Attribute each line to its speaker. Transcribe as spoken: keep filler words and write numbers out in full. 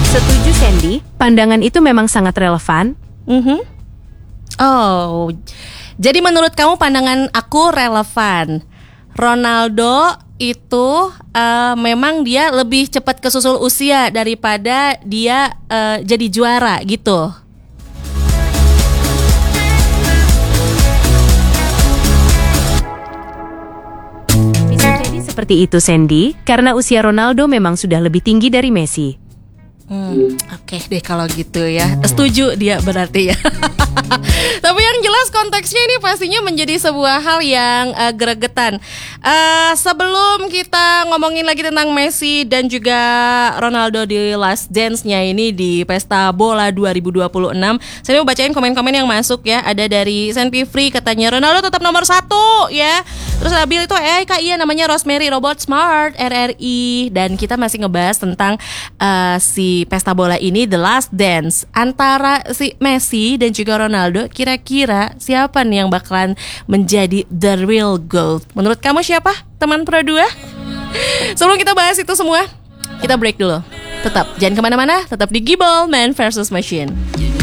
Speaker 1: Setuju Sandy, pandangan itu memang sangat relevan.
Speaker 2: Mm-hmm. Oh, jadi menurut kamu pandangan aku relevan. Ronaldo itu uh, memang dia lebih cepat kesusul usia daripada dia uh, jadi juara gitu.
Speaker 1: Bisa jadi seperti itu Sandy, karena usia Ronaldo memang sudah lebih tinggi dari Messi.
Speaker 2: Hmm, Oke okay deh kalau gitu ya. Setuju dia berarti ya. Tapi yang jelas konteksnya ini pastinya menjadi sebuah hal yang uh, gregetan. uh, Sebelum kita ngomongin lagi tentang Messi dan juga Ronaldo di Last Dance-nya ini di Pesta Bola dua ribu dua puluh enam, saya mau bacain komen-komen yang masuk ya. Ada dari Senpi Free, katanya Ronaldo tetap nomor satu ya. Terus Abil itu eh kak iya namanya Rosemary Robot Smart R R I. Dan kita masih ngebahas tentang uh, si pesta bola ini, The Last Dance, antara si Messi dan juga Ronaldo. Kira-kira siapa nih yang bakalan menjadi the real GOAT? Menurut kamu siapa, teman Pro dua? Sebelum kita bahas itu semua, kita break dulu. Tetap jangan kemana-mana, tetap di Gibol Man versus Machine.